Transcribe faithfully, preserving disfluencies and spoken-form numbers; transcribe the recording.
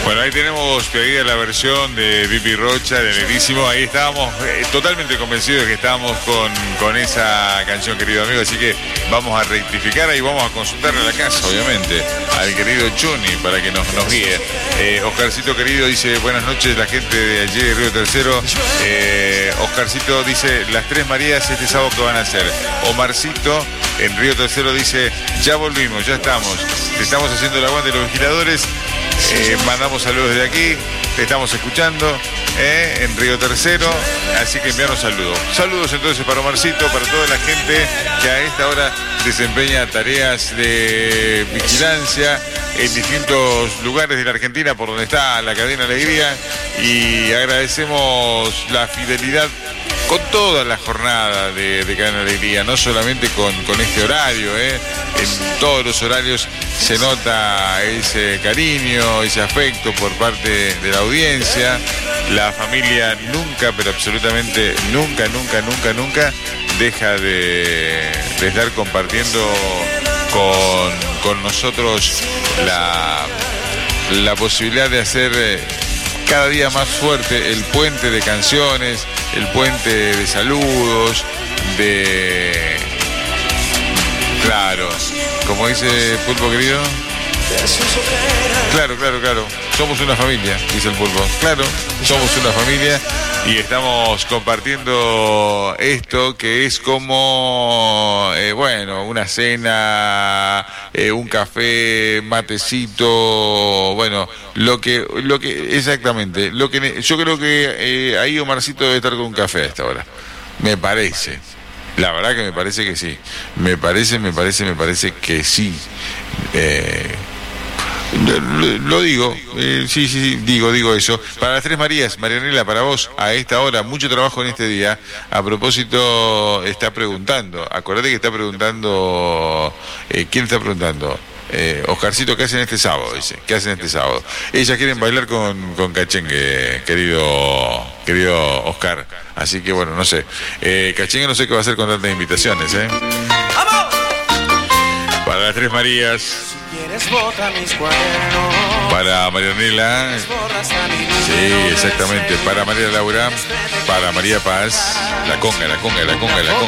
Bueno, ahí tenemos pedida la versión de Pipi Rocha, de Negrísimo. Ahí estábamos eh, totalmente convencidos de que estábamos con, con esa canción, querido amigo. Así que vamos a rectificar y vamos a consultarle a la casa, obviamente, al querido Chuni, para que nos, nos guíe. Eh, Oscarcito querido dice, buenas noches, la gente de allí de Río Tercero. Eh, Oscarcito dice, las tres Marías este sábado que van a hacer. Omarcito en Río Tercero dice, ya volvimos, ya estamos. Te estamos haciendo el aguante de los vigiladores. Eh, mandamos saludos desde aquí, te estamos escuchando eh, en Río Tercero, así que enviarnos saludos. Saludos entonces para Omarcito, para toda la gente que a esta hora desempeña tareas de vigilancia en distintos lugares de la Argentina por donde está la cadena Alegría, y agradecemos la fidelidad con toda la jornada de, de Cadena Alegría, no solamente con, con este horario, ¿eh? En todos los horarios se nota ese cariño, ese afecto por parte de la audiencia. La familia nunca, pero absolutamente nunca, nunca, nunca, nunca deja de, de estar compartiendo con, con nosotros la, la posibilidad de hacer eh, cada día más fuerte el puente de canciones, el puente de saludos, de... Claro, como dice Pulpo querido. Claro, claro, claro. Somos una familia, dice el Pulpo. Claro, somos una familia y estamos compartiendo esto que es como, eh, bueno, una cena, eh, un café, matecito, bueno, lo que, lo que, exactamente, lo que yo creo que eh, ahí Omarcito debe estar con un café a esta hora. Me parece. La verdad que me parece que sí. Me parece, me parece, me parece que sí. Eh, lo, lo digo, eh, sí, sí, sí, digo, digo eso. Para las tres Marías, Marianela, para vos, a esta hora, mucho trabajo en este día. A propósito, está preguntando, acordate que está preguntando, eh, ¿quién está preguntando? Eh, Oscarcito, ¿qué hacen este sábado? Dice, ¿qué hacen este sábado? Ellas quieren bailar con, con Cachengue, querido, querido Oscar. Así que bueno, no sé. Eh, Cachengue no sé qué va a hacer con tantas invitaciones, ¿eh? Para las tres Marías. Para Marianela. Sí, exactamente. Para María Laura. Para María Paz. La conga, la conga, la conga, la conga.